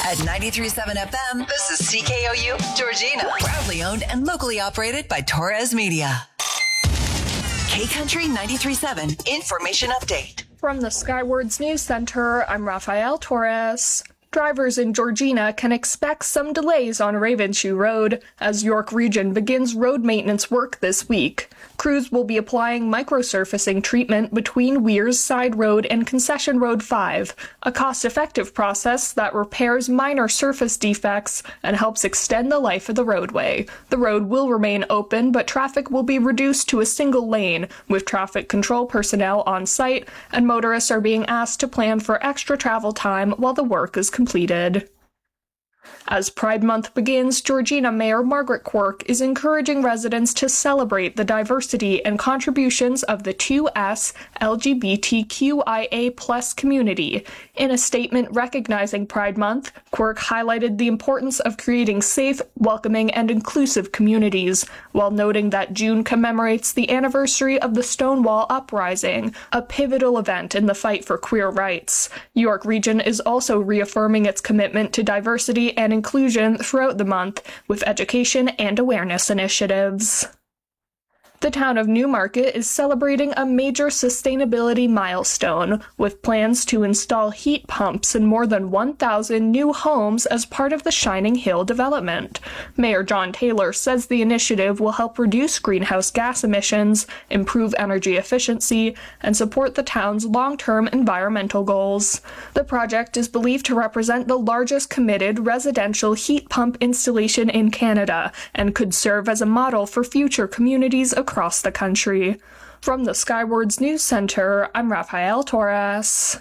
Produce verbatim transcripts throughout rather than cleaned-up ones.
At ninety-three point seven F M, this is C K O U, Georgina. Proudly owned and locally operated by Torres Media. K-Country ninety-three point seven Information Update. From the Skywards News Center, I'm Rafael Torres. Drivers in Georgina can expect some delays on Ravenshoe Road as York Region begins road maintenance work this week. Crews will be applying microsurfacing treatment between Weirs Side Road and Concession Road five, a cost-effective process that repairs minor surface defects and helps extend the life of the roadway. The road will remain open, but traffic will be reduced to a single lane, with traffic control personnel on site, and motorists are being asked to plan for extra travel time while the work is completed. As Pride Month begins, Georgina Mayor Margaret Quirk is encouraging residents to celebrate the diversity and contributions of the two S L G B T Q I A plus community. In a statement recognizing Pride Month, Quirk highlighted the importance of creating safe, welcoming, and inclusive communities, while noting that June commemorates the anniversary of the Stonewall Uprising, a pivotal event in the fight for queer rights. York Region is also reaffirming its commitment to diversity and inclusion throughout the month with education and awareness initiatives. The town of Newmarket is celebrating a major sustainability milestone, with plans to install heat pumps in more than one thousand new homes as part of the Shining Hill development. Mayor John Taylor says the initiative will help reduce greenhouse gas emissions, improve energy efficiency, and support the town's long-term environmental goals. The project is believed to represent the largest committed residential heat pump installation in Canada and could serve as a model for future communities across across the country. From the Skywards News Center, I'm Rafael Torres.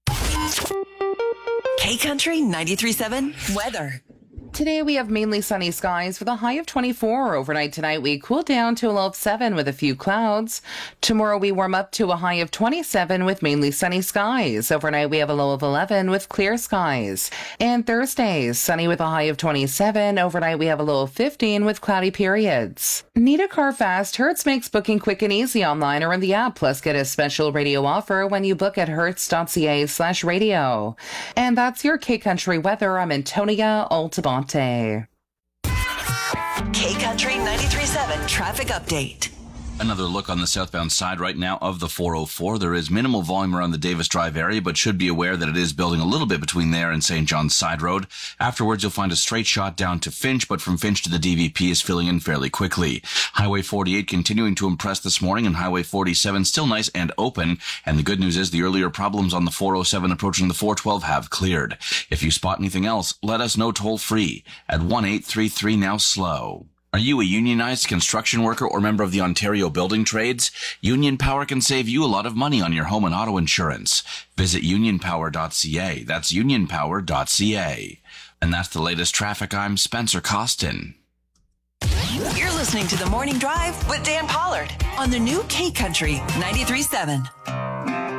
K-Country ninety-three point seven weather. Today we have mainly sunny skies with a high of twenty-four. Overnight tonight we cool down to a low of seven with a few clouds. Tomorrow we warm up to a high of twenty-seven with mainly sunny skies. Overnight we have a low of eleven with clear skies. And Thursday, sunny with a high of twenty-seven. Overnight we have a low of fifteen with cloudy periods. Need a car fast? Hertz makes booking quick and easy online or in the app. Plus get a special radio offer when you book at hertz.ca slash radio. And that's your K-Country weather. I'm Antonia Altamonte. K-Country ninety-three point seven traffic update. Another look on the southbound side right now of the four oh four. There is minimal volume around the Davis Drive area, but should be aware that it is building a little bit between there and Saint John's Side Road. Afterwards, you'll find a straight shot down to Finch, but from Finch to the D V P is filling in fairly quickly. Highway forty-eight continuing to impress this morning, and Highway forty-seven still nice and open. And the good news is the earlier problems on the four oh seven approaching the four twelve have cleared. If you spot anything else, let us know toll free at one eight three three now slow. Are you a unionized construction worker or member of the Ontario Building Trades? Union Power can save you a lot of money on your home and auto insurance. Visit union power dot c a. That's union power dot c a. And that's the latest traffic. I'm Spencer Costin. You're listening to The Morning Drive with Dan Pollard on the new K-Country ninety-three point seven.